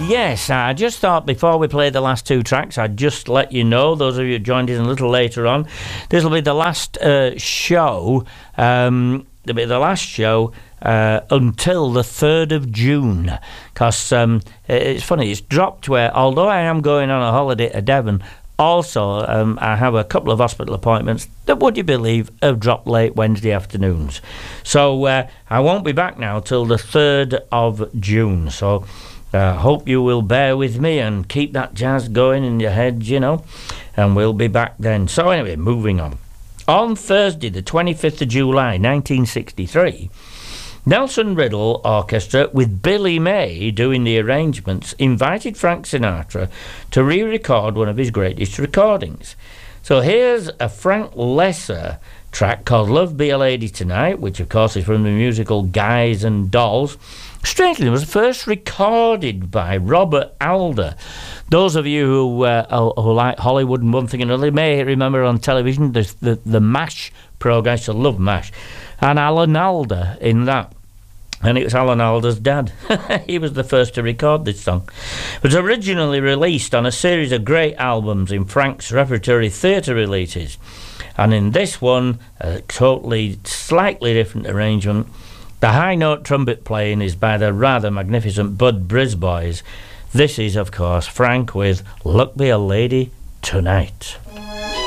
Yes, I just thought before we play the last two tracks, I'd just let you know, those of you who joined in a little later on, this will be the last show. It'll be the last show until the 3rd of June. Because it's funny, it's dropped where, although I am going on a holiday to Devon, also, I have a couple of hospital appointments that, would you believe, have dropped late Wednesday afternoons. So I won't be back now till the 3rd of June. So hope you will bear with me and keep that jazz going in your head, you know. And we'll be back then. So anyway, moving on. On Thursday, the 25th of July, 1963... Nelson Riddle Orchestra, with Billy May doing the arrangements, invited Frank Sinatra to re-record one of his greatest recordings. So here's a Frank Lesser track called Love Be a Lady Tonight, which of course is from the musical Guys and Dolls. Strangely, it was first recorded by Robert Alder. Those of you who like Hollywood and one thing and another may remember on television the MASH programme. I used to love MASH. And Alan Alda in that. And it was Alan Alda's dad. He was the first to record this song. It was originally released on a series of great albums in Frank's repertory theatre releases. And in this one, a totally, slightly different arrangement. The high note trumpet playing is by the rather magnificent Bud Brisbois. This is, of course, Frank with Luck Be a Lady Tonight.